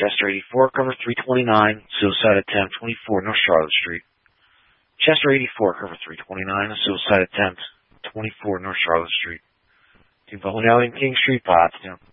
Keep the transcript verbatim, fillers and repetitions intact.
Chester eighty-four, cover three twenty-nine, suicide attempt, twenty-four North Charlotte Street. Chester eighty-four, cover three twenty-nine, a suicide attempt, twenty-four North Charlotte Street. Team Mahoney in King Street, Pottstown.